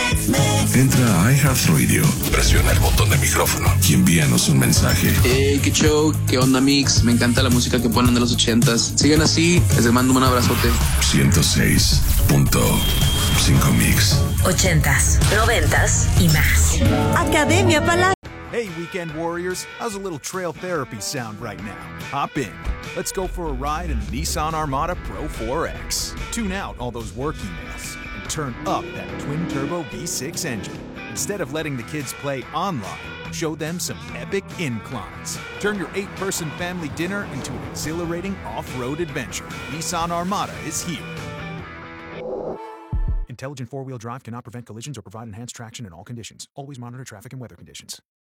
Entra a iHeartRadio, presiona el botón de micrófono y envíanos un mensaje. Hey, qué show, qué onda mix, me encanta la música que ponen de los 80s. Sigan así, les mando un abrazote. 106.5 Mix. 80s, 90s y más. Academia Palacio. Hey, weekend warriors, how's a little trail therapy sound right now? Hop in. Let's go for a ride in the Nissan Armada Pro 4X. Tune out all those work emails and turn up that twin-turbo V6 engine. Instead of letting the kids play online, show them some epic inclines. Turn your 8-person family dinner into an exhilarating off-road adventure. Nissan Armada is here. Intelligent four-wheel drive cannot prevent collisions or provide enhanced traction in all conditions. Always monitor traffic and weather conditions.